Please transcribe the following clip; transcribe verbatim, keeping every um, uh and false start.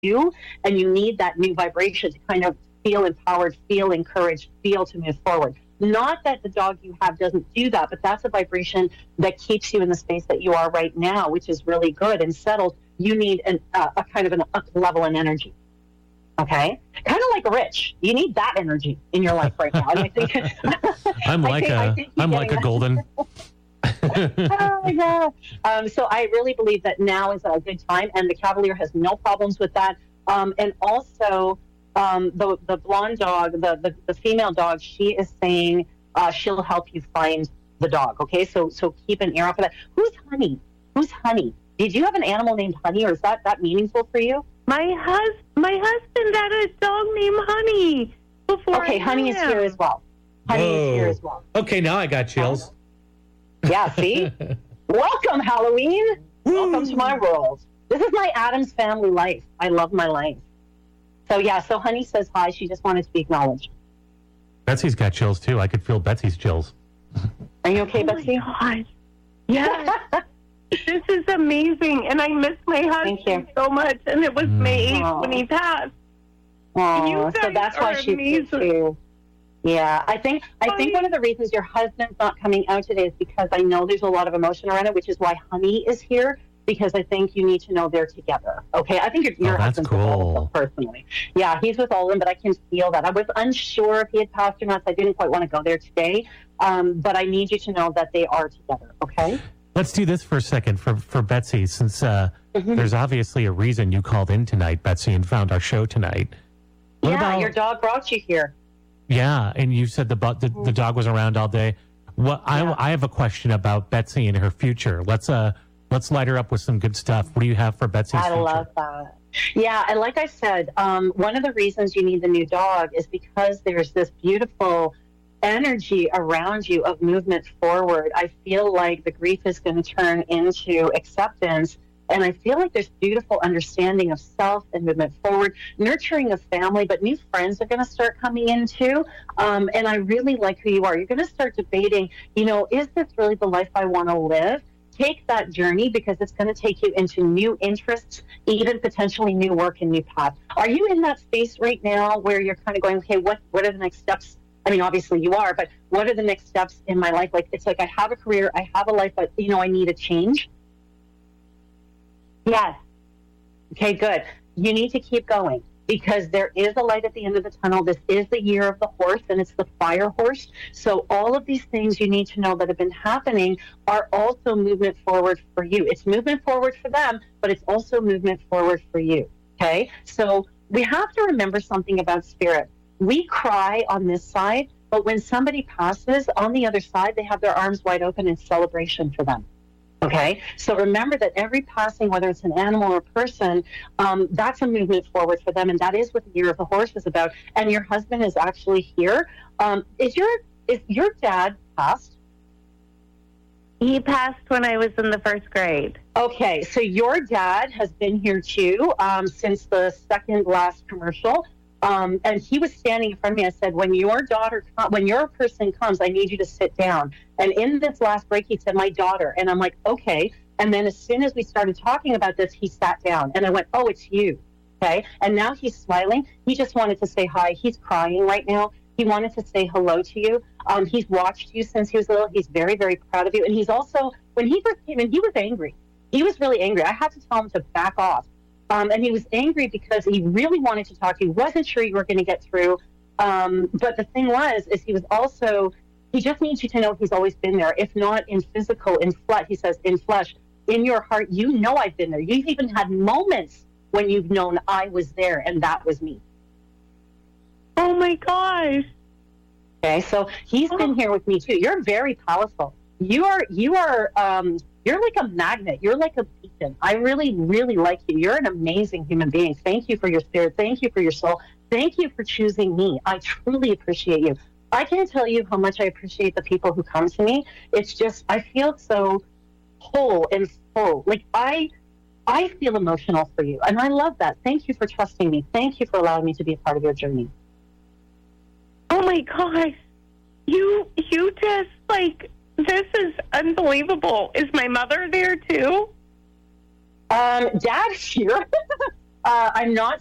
you, and you need that new vibration to kind of feel empowered, feel encouraged, feel to move forward. Not that the dog you have doesn't do that, but that's a vibration that keeps you in the space that you are right now, which is really good and settled. You need an, uh, a kind of an up level in energy. Okay? Kind of like Rich. You need that energy in your life right now. And I think I'm like I think, a I I'm like a that. golden. Oh my God. Um, so I really believe that now is a good time, and the Cavalier has no problems with that. Um, and also, um, the the blonde dog, the, the the female dog, she is saying uh, she'll help you find the dog. Okay, so so keep an ear out for that. Who's Honey? Who's Honey? Did you have an animal named Honey, or is that that meaningful for you? My hus my husband had a dog named Honey before. Okay, I Honey knew is him. here as well. Honey Whoa. is here as well. Okay, now I got chills. Yeah, see? Welcome, Halloween. Welcome to my world. This is my Addams family life. I love my life. So, yeah, so Honey says hi. She just wanted to be acknowledged. Betsy's got chills, too. I could feel Betsy's chills. Are you okay, Oh Betsy? my God. Yes. This is amazing. And I miss my Thank husband you. so much. And it was May eighth Aw. when he passed. Oh, You so guys that's why are she's here, amazing. too. Yeah, I think I think one of the reasons your husband's not coming out today is because I know there's a lot of emotion around it, which is why Honey is here, because I think you need to know they're together. Okay, I think your, your Oh, that's husband's with all of cool. them personally. Yeah, he's with all of them, but I can feel that. I was unsure if he had passed or not, so I didn't quite want to go there today. Um, but I need you to know that they are together. Okay. Let's do this for a second for, for Betsy, since uh, Mhm. there's obviously a reason you called in tonight, Betsy, and found our show tonight. What yeah, about, your dog brought you here. yeah, and you said the, bu- the the dog was around all day. What Yeah. I I have a question about Betsy and her future. Let's uh let's light her up with some good stuff. What do you have for Betsy's I future? love that. Yeah, and like I said, um, one of the reasons you need the new dog is because there's this beautiful energy around you of movement forward. I feel like the grief is going to turn into acceptance. And I feel like there's beautiful understanding of self and movement forward, nurturing a family, but new friends are going to start coming in too. Um, and I really like who you are. You're going to start debating, you know, is this really the life I want to live? Take that journey, because it's going to take you into new interests, even potentially new work and new paths. Are you in that space right now where you're kind of going, okay, what, what are the next steps? I mean, obviously you are, but what are the next steps in my life? Like, it's like I have a career, I have a life, but, you know, I need a change. Yes. Okay, good. You need to keep going, because there is a light at the end of the tunnel. This is the year of the horse, and it's the fire horse. So all of these things you need to know that have been happening are also movement forward for you. It's movement forward for them, but it's also movement forward for you. Okay? So we have to remember something about spirit. We cry on this side, but when somebody passes on the other side, they have their arms wide open in celebration for them. Okay, so remember that every passing, whether it's an animal or a person, um, that's a movement forward for them, and that is what the Year of the Horse is about. And your husband is actually here. Um, is your is your dad passed? He passed when I was in the first grade. Okay, so your dad has been here too um, since the second last commercial. Um, and he was standing in front of me. I said, when your daughter, when your person comes, I need you to sit down. And in this last break, he said, my daughter. And I'm like, okay. And then as soon as we started talking about this, he sat down. And I went, oh, it's you. Okay. And now he's smiling. He just wanted to say hi. He's crying right now. He wanted to say hello to you. Um, he's watched you since he was little. He's very, very proud of you. And he's also, when he first came in, he was angry. He was really angry. I had to tell him to back off. Um, and he was angry because he really wanted to talk to you. Wasn't sure you were going to get through. Um, but the thing was, is he was also, he just needs you to know he's always been there. If not in physical, in flesh, he says, in flesh, in your heart, you know I've been there. You've even had moments when you've known I was there, and that was me. Oh my gosh. Okay, so he's been here with me too. You're very powerful. You are, you are, um, you're like a magnet. You're like a beacon. I really, really like you. You're an amazing human being. Thank you for your spirit. Thank you for your soul. Thank you for choosing me. I truly appreciate you. I can't tell you how much I appreciate the people who come to me. It's just, I feel so whole and full. Like I, I feel emotional for you. And I love that. Thank you for trusting me. Thank you for allowing me to be a part of your journey. Oh my gosh. You, you just like, this is unbelievable. Is my mother there too? Um, Dad's here. Uh, I'm not